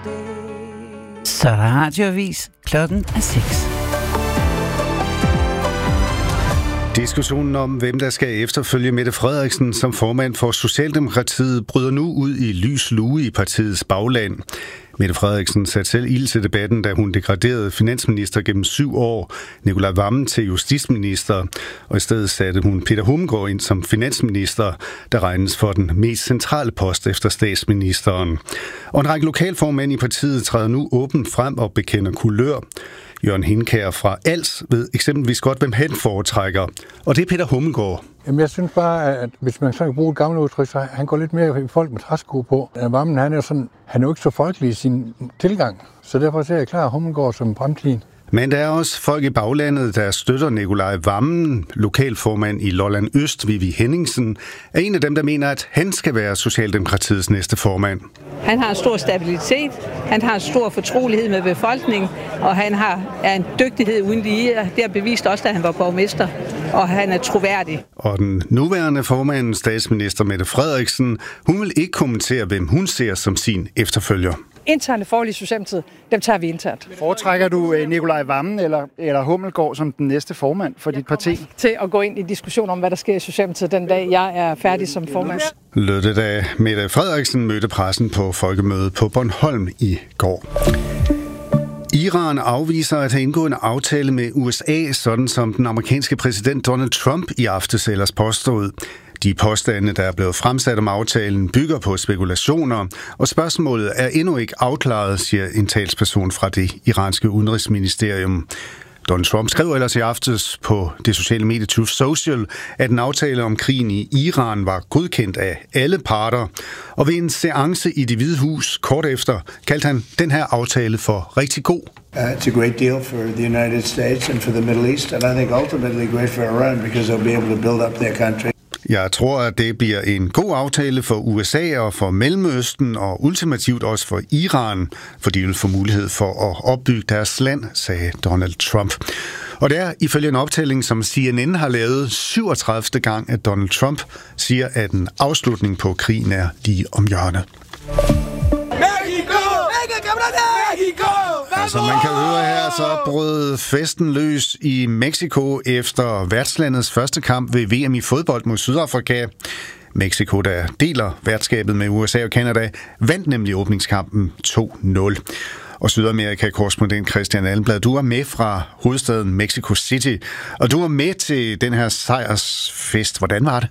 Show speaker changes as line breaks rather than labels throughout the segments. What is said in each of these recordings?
Så er der radioavis. Klokken er 6.
Diskussionen om, hvem der skal efterfølge Mette Frederiksen som formand for Socialdemokratiet, bryder nu ud i lys lue i partiets bagland. Mette Frederiksen satte selv ild til debatten, da hun degraderede finansminister gennem 7 år, Nicolai Wammen til justitsminister, og i stedet satte hun Peter Hummelgaard ind som finansminister, der regnes for den mest centrale post efter statsministeren. Og en række lokalformænd i partiet træder nu åbent frem og bekender kulør. Jørgen Hinkær fra Als ved eksempelvis godt, hvem han foretrækker, og det er Peter Hummelgaard.
Jamen, jeg synes bare, at hvis man så kan bruge et gammelt udtryk, så han går lidt mere i folk med træsko på. Wammen, han er jo ikke så folkelig i sin tilgang, så derfor ser jeg klar Hummelgaard som fremtiden.
Men der er også folk i baglandet, der støtter Nicolai Wammen. Lokalformand i Lolland Øst, Vivi Henningsen, er en af dem, der mener, at han skal være Socialdemokratiets næste formand.
Han har en stor stabilitet, han har en stor fortrolighed med befolkningen, og han er en dygtighed uden lige. Det har bevist også, da han var borgmester, og han er troværdig.
Og den nuværende formand, statsminister Mette Frederiksen, hun vil ikke kommentere, hvem hun ser som sin efterfølger.
Interne forhold i Socialdemokratiet, dem tager vi internt.
Foretrækker du Nicolai Wammen eller Hummelgaard som den næste formand for dit parti?
Til at gå ind i diskussion om, hvad der sker i Socialdemokratiet den dag, jeg er færdig som formand.
Lød det, da Mette Frederiksen mødte pressen på folkemødet på Bornholm i går. Iran afviser at have indgået en aftale med USA, sådan som den amerikanske præsident Donald Trump i aftes ellers påstod. De påstande, der er blevet fremsat om aftalen, bygger på spekulationer, og spørgsmålet er endnu ikke afklaret, siger en talsperson fra det iranske udenrigsministerium. Donald Trump skrev ellers i aftes på det sociale medie Truth Social, at en aftale om krigen i Iran var godkendt af alle parter, og ved en seance i Det Hvide Hus kort efter kaldte han den her aftale for rigtig god.
It's a great deal for the United States and for the Middle East, and I think ultimately great for Iran because they'll be able to build up their country.
Jeg tror, at det bliver en god aftale for USA og for Mellemøsten og ultimativt også for Iran, for de vil få mulighed for at opbygge deres land, sagde Donald Trump. Og det er ifølge en optælling, som CNN har lavet 37. gang, at Donald Trump siger, at en afslutning på krigen er lige om hjørnet. Som man kan høre her, så brød festen løs i Mexico efter værtslandets første kamp ved VM i fodbold mod Sydafrika. Mexico, der deler værtskabet med USA og Canada, vandt nemlig åbningskampen 2-0. Og Sydamerika-korrespondent Christian Allenblad, du er med fra hovedstaden Mexico City, og du er med til den her sejrsfest. Hvordan var det?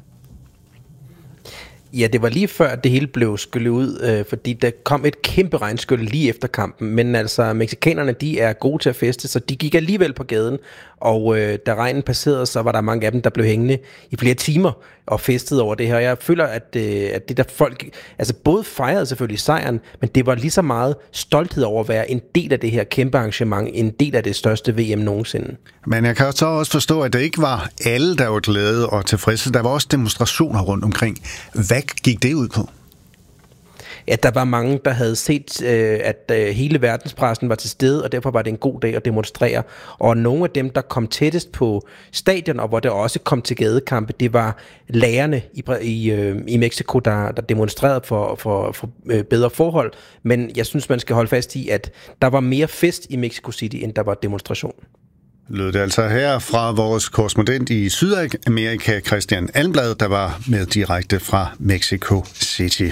Ja, det var lige før, det hele blev skyllet ud, fordi der kom et kæmpe regnskyld lige efter kampen. Men altså, mexikanerne, de er gode til at feste, så de gik alligevel på gaden. Og da regnen passerede, så var der mange af dem, der blev hængende i flere timer og festede over det her. Jeg føler, at det der folk, altså både fejrede selvfølgelig sejren, men det var lige så meget stolthed over at være en del af det her kæmpe arrangement, en del af det største VM nogensinde. Men
jeg kan så også forstå, at det ikke var alle, der var glade og tilfredse. Der var også demonstrationer rundt omkring. Hvad gik det ud på?
Ja, der var mange, der havde set, at hele verdenspressen var til stede, og derfor var det en god dag at demonstrere. Og nogle af dem, der kom tættest på stadion, og hvor det også kom til gadekampe, det var lærerne i Mexico, der demonstrerede for bedre forhold. Men jeg synes, man skal holde fast i, at der var mere fest i Mexico City, end der var demonstration.
Lød det altså her fra vores korrespondent i Sydamerika, Christian Allenblad, der var med direkte fra Mexico City.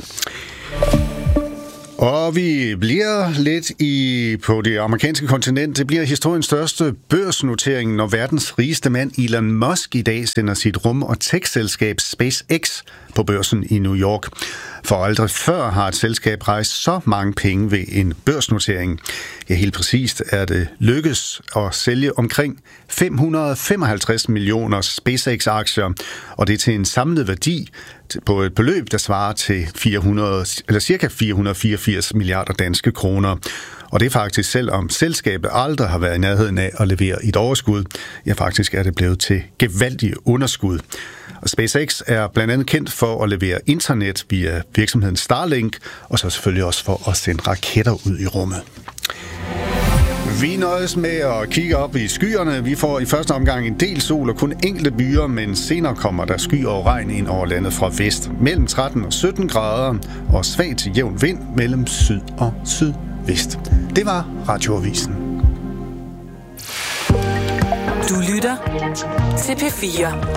Og vi bliver lidt på det amerikanske kontinent. Det bliver historiens største børsnotering, når verdens rigeste mand Elon Musk i dag sender sit rum- og tech-selskab SpaceX på børsen i New York. For aldrig før har et selskab rejst så mange penge ved en børsnotering. Ja, helt præcist er det lykkes at sælge omkring 555 millioner SpaceX-aktier, og det er til en samlet værdi på et beløb, der svarer til cirka 484 milliarder danske kroner. Og det er faktisk, selvom selskabet aldrig har været i nærheden af at levere et overskud, ja, faktisk er det blevet til gevaldige underskud. Og SpaceX er blandt andet kendt for at levere internet via virksomheden Starlink, og så selvfølgelig også for at sende raketter ud i rummet. Vi nøjes med at kigge op i skyerne. Vi får i første omgang en del sol og kun enkelte byer, men senere kommer der skyer og regn ind over landet fra vest. Mellem 13 og 17 grader og svag til jævn vind mellem syd og sydvest. vidst. Det var Radioavisen.
Du lytter til P4.